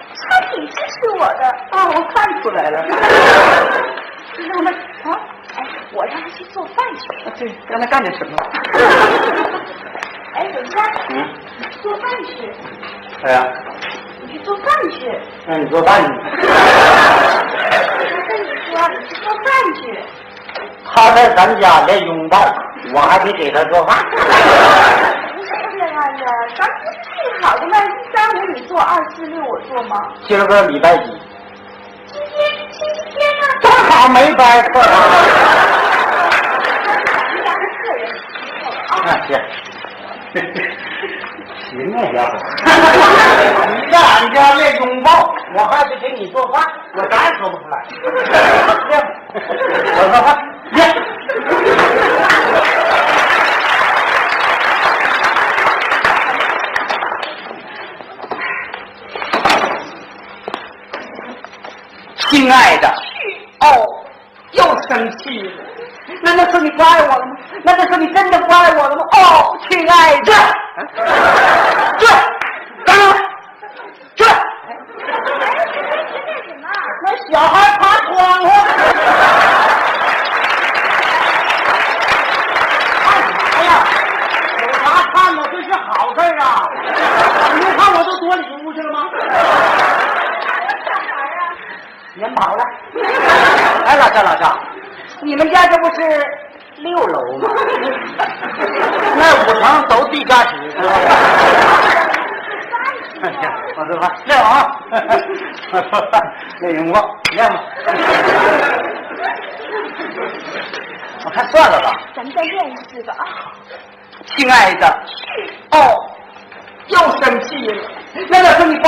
他挺支持我的。 啊，我看出来了。 我让他去做饭去。 对，让他干点什么？ 哎，等一下，你做饭去。 哎呀， 你去做饭去。 那你做饭去。 我跟你说，你去做饭去。 他在咱家连拥抱，我还得给他做饭。 不是这样的，咱不是定好的吗？1、3、5你做，2、4、6我做吗？ 今儿个礼拜几？ 今天星期天呢？ 正好没白课啊。行，行啊，家伙，你在俺家练拥抱，我还得给你做饭，我啥也说不出来。我做饭，亲爱的，哦，又生气了。难道说你不爱我了吗？难道说你真的不爱我了吗？哦，亲爱的，这，那小孩爬窗户，看啥呀？有啥看呢？这是好事啊！你没看我都躲里屋去了吗？人跑了。哎，老赵，你们家这不是6楼吗？那5层都地下室，知道吧？我做饭，练啊！我做饭，练拥抱，练吧。我看算了吧。 咱们再练一次吧啊！ 亲爱的，哦，又生气了。难道说你不